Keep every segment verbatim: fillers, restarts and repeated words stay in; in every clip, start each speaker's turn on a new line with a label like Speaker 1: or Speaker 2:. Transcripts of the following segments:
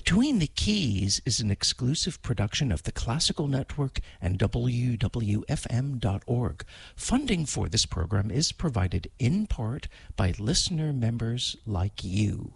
Speaker 1: Between the Keys is an exclusive production of the Classical Network and W W F M dot org. Funding for this program is provided in part by listener members like you.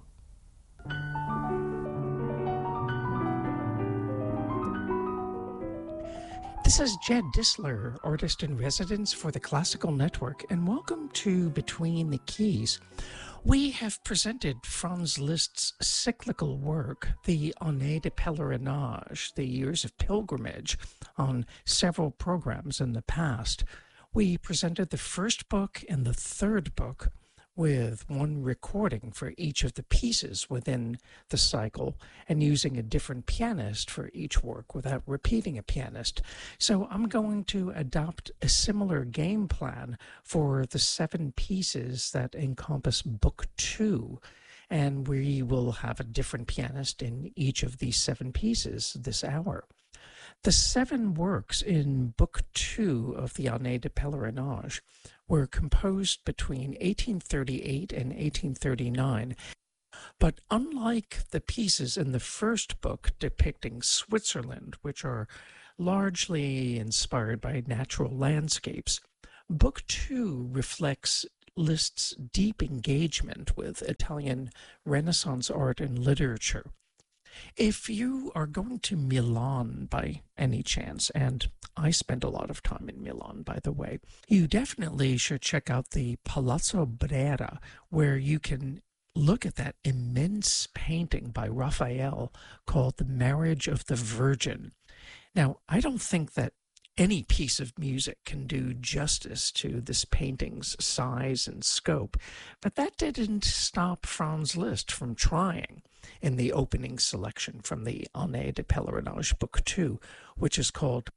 Speaker 1: This is Jed Disler, artist in residence for the Classical Network, and welcome to Between the Keys. We have presented Franz Liszt's cyclical work, the Années de Pèlerinage, the Years of Pilgrimage, on several programs in the past. We presented the first book and the third book with one recording for each of the pieces within the cycle and using a different pianist for each work without repeating a pianist. So I'm going to adopt a similar game plan for the seven pieces that encompass book two, and we will have a different pianist in each of these seven pieces this hour. The seven works in Book Two of the Années de Pèlerinage were composed between eighteen thirty-eight and eighteen thirty-nine, but unlike the pieces in the first book depicting Switzerland, which are largely inspired by natural landscapes, Book Two reflects Liszt's deep engagement with Italian Renaissance art and literature. If you are going to Milan by any chance, and I spent a lot of time in Milan, by the way, you definitely should check out the Palazzo Brera, where you can look at that immense painting by Raphael called The Marriage of the Virgin. Now, I don't think that any piece of music can do justice to this painting's size and scope, but that didn't stop Franz Liszt from trying in the opening selection from the Années de Pèlerinage Book Two, which is called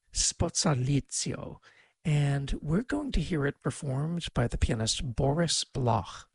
Speaker 1: Sposalizio, and we're going to hear it performed by the pianist Boris Bloch.